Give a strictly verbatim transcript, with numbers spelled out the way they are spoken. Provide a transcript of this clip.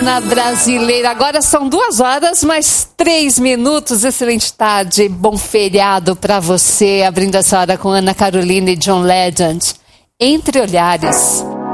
Na brasileira, agora são duas horas, mais três minutos. Excelente tarde, bom feriado para você. Abrindo essa hora com Ana Carolina e John Legend. Entre Olhares.